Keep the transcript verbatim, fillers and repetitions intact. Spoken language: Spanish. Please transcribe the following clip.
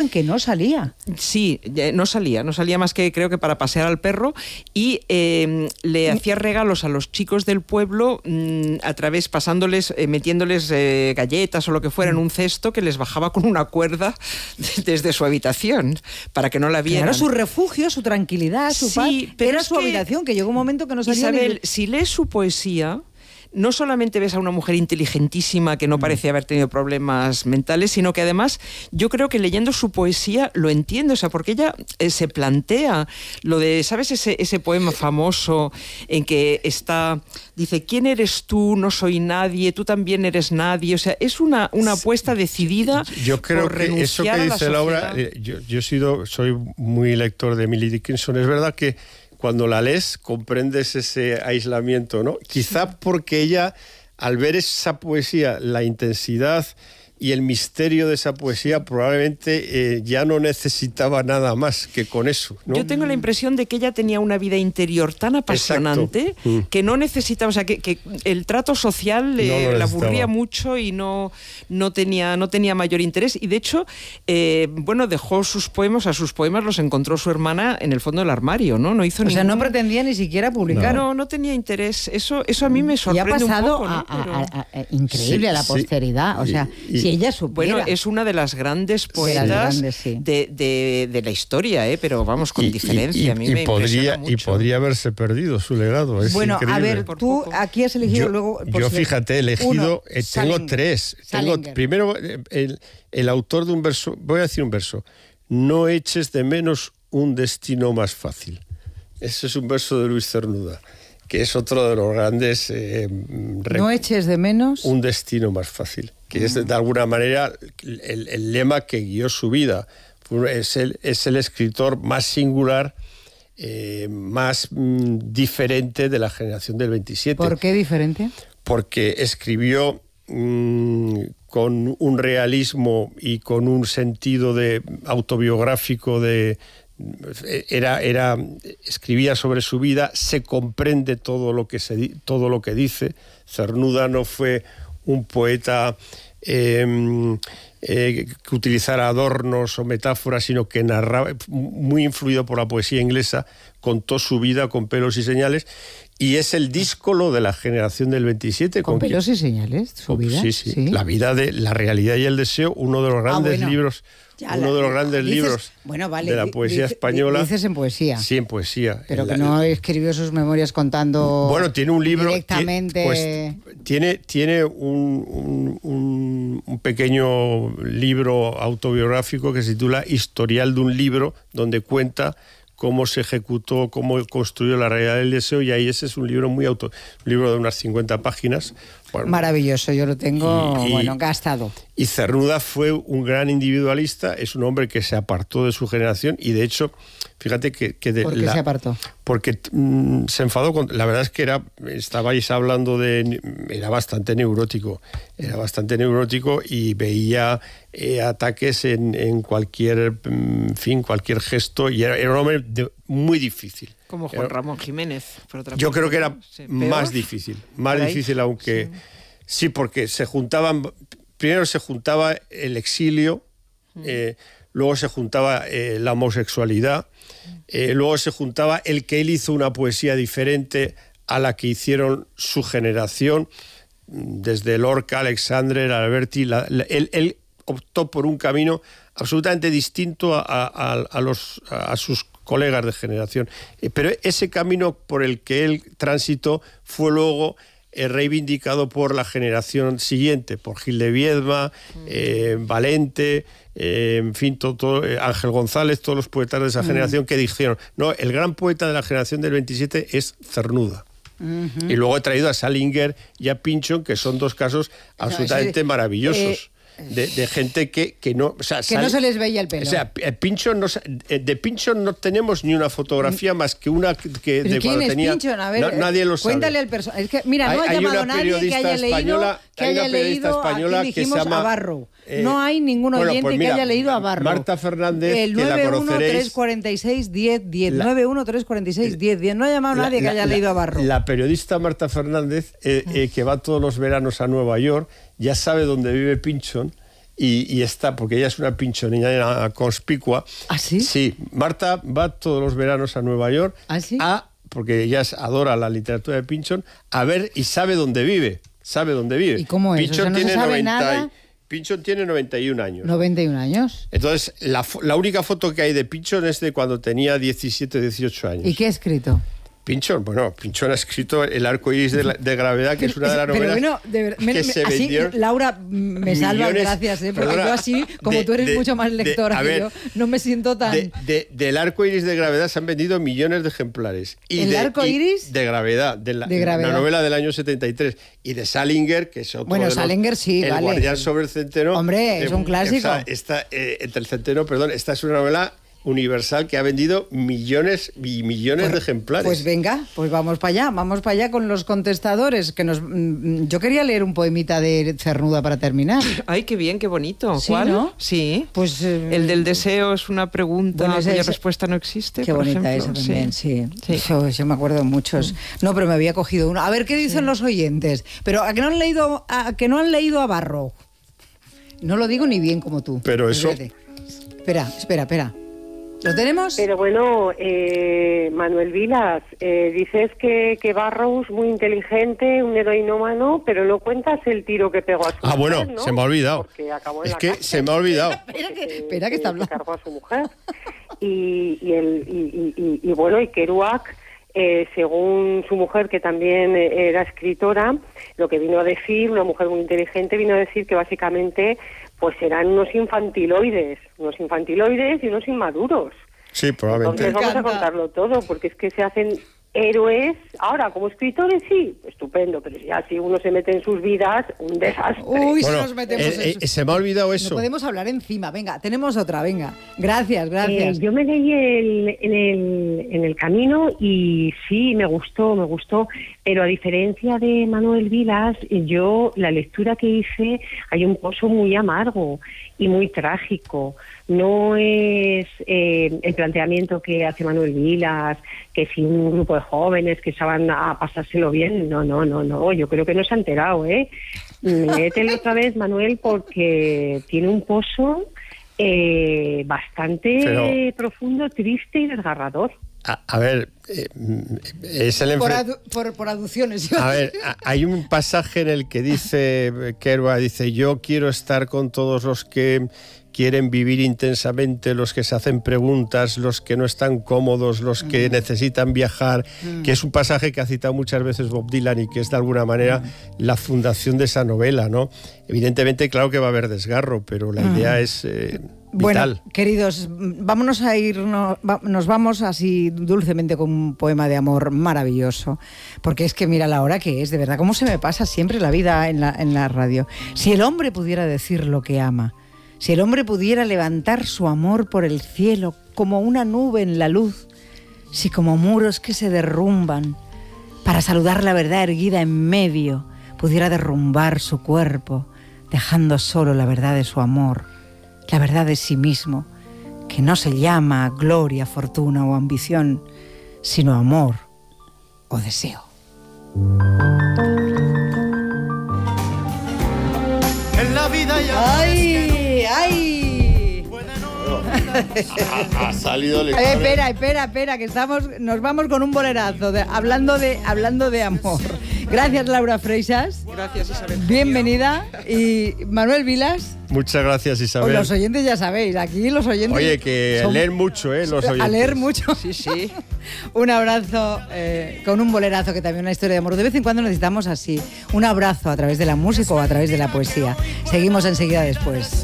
que no salía. Sí, no salía, no salía más que creo que para pasear al perro y eh, le hacía regalos a los chicos del pueblo mmm, a través, pasándoles, eh, metiéndoles eh, galletas o lo que fuera en un cesto que les bajaba con una cuerda desde su habitación para que no la vieran. Claro, su refugio, su tranquilidad, su sí, paz, pero era es su que, habitación, que llegó un momento que no salía. Isabel, ni... si lees su poesía, no solamente ves a una mujer inteligentísima que no mm. parece haber tenido problemas mentales, sino que además yo creo que leyendo su poesía lo entiende, o sea, porque ella eh, se plantea lo de, ¿sabes ese, ese poema famoso en que está, dice, ¿quién eres tú? No soy nadie, tú también eres nadie, o sea, es una, una apuesta decidida. Yo creo por que eso que dice la, la obra, eh, yo, yo he sido, soy muy lector de Emily Dickinson, es verdad que cuando la lees comprendes ese aislamiento, ¿no? Quizá porque ella, al ver esa poesía, la intensidad y el misterio de esa poesía, probablemente eh, ya no necesitaba nada más que con eso, ¿no? Yo tengo la impresión de que ella tenía una vida interior tan apasionante mm. que no necesitaba, o sea, que, que el trato social eh, no la aburría mucho y no, no, tenía, no tenía mayor interés. Y de hecho, eh, bueno, dejó sus poemas, a sus poemas los encontró su hermana en el fondo del armario, ¿no? No hizo o ningún... sea, no pretendía ni siquiera publicar. No, no, no tenía interés. Eso, eso a mí me sorprende un poco. Y ha pasado ¿no? a, Pero... a, a, a, increíble sí, a la posteridad. Sí. O sea, y, y... si ella supiera. Bueno, es una de las grandes poetas de, grandes, sí. de, de, de la historia, ¿eh? Pero vamos, con y, diferencia. Y, y, a mí y me podría, mucho. Y podría haberse perdido su legado. Es bueno, increíble. a ver, tú aquí has elegido yo, luego... Yo, si fíjate, he elegido... Uno, eh, tengo Salinger. tres. Tengo, Salinger. primero, el, el autor de un verso... Voy a decir un verso. No eches de menos un destino más fácil. Ese es un verso de Luis Cernuda, que es otro de los grandes... Eh, no eches de menos... Un destino más fácil, que mm. es de alguna manera el, el lema que guió su vida. Es el, es el escritor más singular, eh, más mm, diferente de la generación del veintisiete. ¿Por qué diferente? Porque escribió mmm, con un realismo y con un sentido de autobiográfico de... Era, era, escribía sobre su vida, se comprende todo lo que, se, todo lo que dice. Cernuda no fue un poeta eh, eh, que utilizara adornos o metáforas, sino que narraba, muy influido por la poesía inglesa, contó su vida con pelos y señales, y es el díscolo de la generación del veintisiete. ¿Con, con pelos que, y señales? ¿Su vida? Sí, sí, sí. La vida de la realidad y el deseo, uno de los grandes ah, bueno. libros... Ya, uno la, de los grandes dices, libros bueno, vale, de la poesía dice, española. Dices en poesía. Sí, en poesía. Pero en que la, no escribió sus memorias contando bueno, tiene un libro, directamente... Tiene, pues, tiene, tiene un, un, un pequeño libro autobiográfico que se titula Historial de un libro, donde cuenta cómo se ejecutó, cómo construyó la realidad del deseo, y ahí ese es un libro muy auto, un libro de unas cincuenta páginas. Bueno, maravilloso, yo lo tengo, y, bueno, gastado. Y Cernuda fue un gran individualista, es un hombre que se apartó de su generación y de hecho, fíjate que... que de ¿Por qué la, se apartó? Porque mmm, se enfadó con... La verdad es que era, estabais hablando de... Era bastante neurótico, era bastante neurótico y veía eh, ataques en, en cualquier, en fin, cualquier gesto, y era, era un hombre de, muy difícil. Como Juan era, Ramón Jiménez. Por otra yo parte, creo que era sí, más difícil, más difícil aunque... Sí. sí, porque se juntaban... Primero se juntaba el exilio, mm. eh, luego se juntaba eh, la homosexualidad, eh, luego se juntaba el que él hizo una poesía diferente a la que hicieron su generación, desde Lorca, Alexandre, Alberti. La, la, él, él optó por un camino absolutamente distinto a, a, a, los, a sus colegas de generación. Eh, pero ese camino por el que él transitó fue luego... Eh, reivindicado por la generación siguiente, por Gil de Viedma, eh, Valente, eh, en fin, todo, todo, eh, Ángel González, todos los poetas de esa mm. generación que dijeron, no, el gran poeta de la generación del veintisiete es Cernuda. Mm-hmm. Y luego he traído a Salinger y a Pynchon, que son dos casos absolutamente no, sí, maravillosos. Eh, De, de gente que, que no... O sea, que sale, no se les veía el pelo. O sea, Pynchon no, de Pynchon no tenemos ni una fotografía más que una que de ¿quién cuando es tenía... Pynchon? A ver, no, nadie lo sabe. Cuéntale al personaje. Es que, mira, no hay, ha hay llamado nadie que haya leído, que haya leído española aquí dijimos que se llama, a Barrow. Eh, no hay ningún oyente bueno, pues mira, que haya leído a Barrow. Marta Fernández, el que la conoceréis... nueve uno tres cuatro seis diez diez. nueve uno tres cuatro seis diez diez. No ha llamado la, nadie que la, haya la, leído a Barrow. La periodista Marta Fernández, eh, eh, que va todos los veranos a Nueva York, ya sabe dónde vive Pynchon, y, y está, porque ella es una pinchonina conspicua. ¿Ah, sí? Sí, Marta va todos los veranos a Nueva York ¿Ah, sí? a, porque ella es- adora la literatura de Pynchon, a ver y sabe dónde vive. Sabe dónde vive. ¿Y cómo es? O sea, Pynchon ¿no se tiene sabe noventa y- nada? Pynchon tiene noventa y un años. noventa y un años. Entonces, la, fo- la única foto que hay de Pynchon es de cuando tenía diecisiete, dieciocho años. ¿Y qué ha escrito? Pynchon, bueno, Pynchon ha escrito El arco iris de, la- de gravedad, que es una de las Pero novelas bueno, de ver- me- que me- se así, vendió Laura, me salvas, millones- gracias, ¿eh? Porque Perdona, yo así, como de- tú eres de- mucho más de- lectora a que ver, yo, no me siento tan... De, de- del arco iris de gravedad se han vendido millones de ejemplares. Y ¿El de, arco y- iris? De gravedad, de la, De gravedad. la novela del año setenta y tres. Y de Salinger, que es otro Bueno, de los- Salinger sí, El vale. guardián sobre el centeno. Hombre, es un clásico. O sea, esta, eh, entre el centeno, perdón, esta es una novela universal que ha vendido millones y millones Pues- de ejemplares. Pues venga, pues vamos para allá, vamos para allá con los contestadores. Que nos, mm, yo quería leer un poemita de Cernuda para terminar. Ay, qué bien, qué bonito. Sí, ¿Cuál? ¿no? Sí. Pues eh, El del deseo es una pregunta Bueno, ese- cuya ese- respuesta no existe. Qué por bonita ejemplo. esa también, sí. Sí. Yo, yo me acuerdo de muchos. No, pero me había cogido uno. A ver qué dicen los oyentes. Pero a que no han leído a que no han leído a Barro. No lo digo ni bien como tú. Pero eso- Espérate. Espera, espera, espera. ¿Lo tenemos? Pero bueno, eh, Manuel Vilas, eh, dices que, que Barrows muy inteligente, un heroinómano, pero no cuentas el tiro que pegó a su Ah, mujer, bueno, ¿no? se me ha olvidado. Porque acabó en Es la que cárcel. se me ha olvidado. Espera que, Eh, espera que está eh, hablando. se cargó a su mujer. Y, y, el, y, y- y- y bueno, y Kerouac, eh, según su mujer, que también eh, era escritora, lo que vino a decir, una mujer muy inteligente, vino a decir que básicamente pues eran unos infantiloides, unos infantiloides y unos inmaduros. Sí, probablemente. Entonces vamos a encanta. contarlo todo, porque es que se hacen héroes. Ahora, como escritores sí, estupendo, pero ya si uno se mete en sus vidas, un desastre. Uy, si Bueno, nos metemos eh, en eh, se me ha olvidado eso. No podemos hablar encima. Venga, tenemos otra, venga. Gracias, gracias. Eh, yo me leí el, en, el, en el camino y sí, me gustó, me gustó, pero a diferencia de Manuel Vilas, yo la lectura que hice, hay un pozo muy amargo y muy trágico. No es eh, el planteamiento que hace Manuel Vilas, que si un grupo de jóvenes que estaban a pasárselo bien, no, no, no, no, yo creo que no se ha enterado, ¿eh? Léetelo otra vez, Manuel, porque tiene un pozo eh, bastante Pero- profundo, triste y desgarrador. A, a ver, eh, es el Por, enfren- adu- por, por aducciones. A ver, a- hay un pasaje en el que dice eh, Kerouac, dice, yo quiero estar con todos los que quieren vivir intensamente, los que se hacen preguntas, los que no están cómodos, los que Mm. necesitan viajar, que es un pasaje que ha citado muchas veces Bob Dylan y que es de alguna manera Mm. la fundación de esa novela, ¿no? Evidentemente, claro que va a haber desgarro, pero la idea es eh, vital. Bueno, queridos, vámonos a ir, no- va- nos vamos así dulcemente con un poema de amor maravilloso, porque es que mira la hora que es, de verdad, cómo se me pasa siempre la vida en la, en la radio. Si el hombre pudiera decir lo que ama, si el hombre pudiera levantar su amor por el cielo como una nube en la luz, si como muros que se derrumban, para saludar la verdad erguida en medio, pudiera derrumbar su cuerpo, dejando solo la verdad de su amor, la verdad de sí mismo, que no se llama gloria, fortuna o ambición, sino amor o deseo. En la vida ya. ¡Ay! ¡Ay! Ha, ha salido el Eh, espera, espera, espera, que estamos, nos vamos con un bolerazo, de- hablando, de, hablando de amor. Gracias, Laura Freixas. Gracias, Isabel. Bienvenida. Y Manuel Vilas. Muchas gracias, Isabel. Los oyentes ya sabéis, aquí los oyentes... Oye, que son- leer mucho, ¿eh? Los oyentes. A leer mucho. Sí, sí. Un abrazo eh, con un bolerazo, que también es una historia de amor. De vez en cuando necesitamos así, un abrazo a través de la música o a través de la poesía. Seguimos enseguida después.